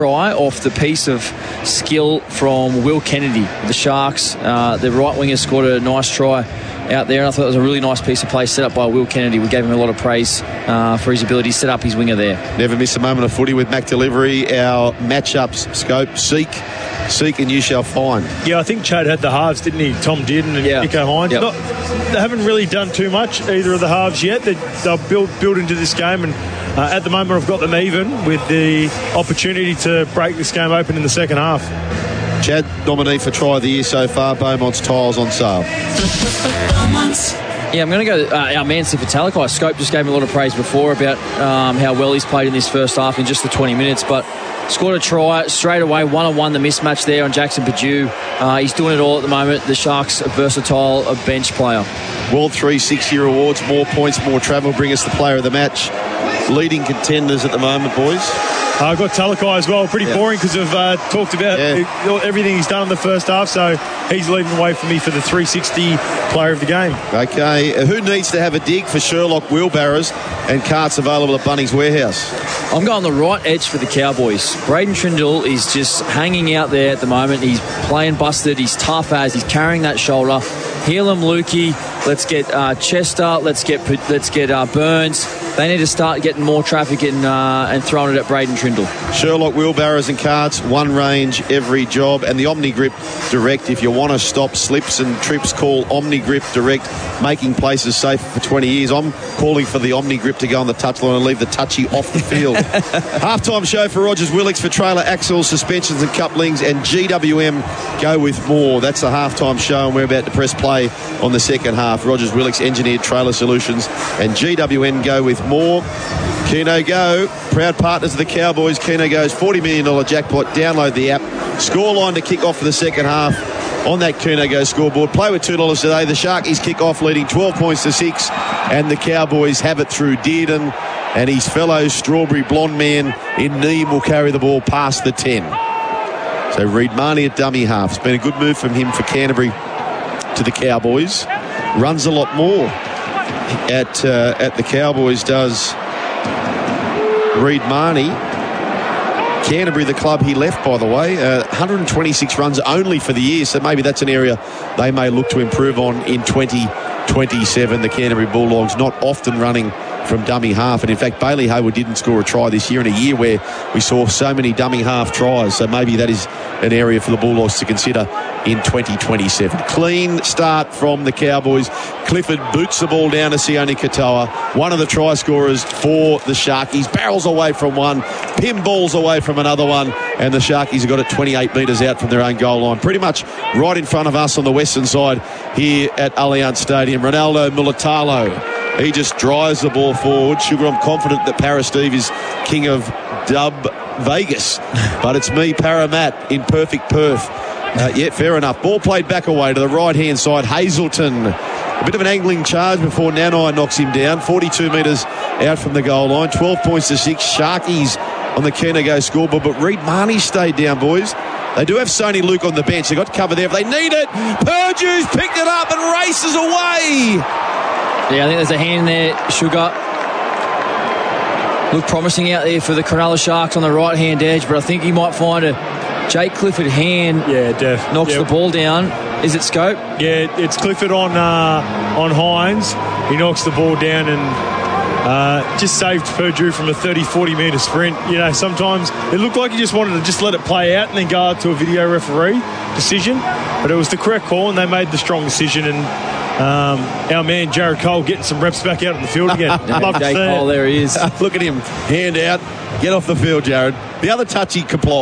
try off the piece of skill from Will Kennedy. The Sharks, the right winger, scored a nice try out there, and I thought it was a really nice piece of play set up by Will Kennedy. We gave him a lot of praise for his ability to set up his winger there. Never miss a moment of footy with Mac Delivery. Our matchups scope: seek and you shall find. Yeah, I think Chad had the halves, didn't he? Tom did, and Nico Hines. Yep. They haven't really done too much, either of the halves yet. They'll build into this game, and at the moment I've got them even with the opportunity to break this game open in the second half. Chad, nominee for try of the year so far, Beaumont's tiles on sale. Yeah, I'm going to go our man Sifa Talakai. Scope just gave him a lot of praise before about how well he's played in this first half in just the 20 minutes, but scored a try straight away, 1-on-1 the mismatch there on Jackson Purdue. He's doing it all at the moment. The Sharks, a versatile bench player. World 360 awards, more points, more travel, bring us the player of the match. Leading contenders at the moment, boys. I've got Talakai as well. Pretty boring because we've talked about everything he's done in the first half, so he's leading the way for me for the 360 player of the game. Okay, who needs to have a dig for Sherlock wheelbarrows and carts available at Bunnings Warehouse? I'm going the right edge for the Cowboys. Braden Trindle is just hanging out there at the moment. He's playing busted. He's tough as. He's carrying that shoulder. Helam Lukey. Let's get Chester. Let's get Burns. They need to start getting more traffic and throwing it at Braden Trindle. Sherlock wheelbarrows and carts, one range, every job. And the OmniGrip Direct. If you want to stop slips and trips, call OmniGrip Direct, making places safe for 20 years. I'm calling for the OmniGrip to go on the touchline and leave the touchy off the field. Halftime show for Rogers Willix for trailer axles, suspensions and couplings, and GWM go with more. That's the halftime show, and we're about to press play on the second half. Rogers Willix Engineered Trailer Solutions and GWM go with more. Keno Go, proud partners of the Cowboys. Keno Go's $40 million jackpot. Download the app. Scoreline to kick off for the second half on that Keno Go scoreboard. Play with $2 today. The Sharkies kick off leading 12 points to 6, and the Cowboys have it through Dearden, and his fellow strawberry blonde man in Neem will carry the ball past the 10. So Reid Marnie at dummy half. It's been a good move from him for Canterbury to the Cowboys. Runs a lot more at the Cowboys, does Reid Marnie. Canterbury, the club he left, by the way, 126 runs only for the year, so maybe that's an area they may look to improve on in 2027. The Canterbury Bulldogs not often running from dummy half, and in fact Bailey Hayward didn't score a try this year in a year where we saw so many dummy half tries, so maybe that is an area for the Bulldogs to consider in 2027. Clean start from the Cowboys. Clifford boots the ball down to Sione Katoa, one of the try scorers for the Sharkies. Barrels away from one, pinballs away from another one, and the Sharkies have got it 28 metres out from their own goal line, pretty much right in front of us on the western side here at Allianz Stadium. Ronaldo Mulitalo, he just drives the ball forward. Sugar, I'm confident that Para Steve is king of Dub Vegas, but it's me, Para Matt, in perfect Perth. Fair enough. Ball played back away to the right-hand side. Hazelton, a bit of an angling charge before Nanai knocks him down. 42 metres out from the goal line. 12 points to 6. Sharkies on the Keno Go scoreboard, but Reid Marnie stayed down, boys. They do have Sony Luke on the bench. They got cover there if they need it. Purdue's picked it up and races away. Yeah, I think there's a hand there, Sugar. Look promising out there for the Cronulla Sharks on the right-hand edge, but I think you might find a Jake Clifford hand. Yeah, Def. Knocks the ball down. Is it Scope? Yeah, it's Clifford on Hines. He knocks the ball down and just saved Purdue from a 30-40 metre sprint. You know, sometimes it looked like he just wanted to just let it play out and then go up to a video referee decision, but it was the correct call and they made the strong decision, and our man Jared Cole getting some reps back out on the field again. Love to see it. Cole, there he is. Look at him, hand out, get off the field, Jared. The other touch he complied.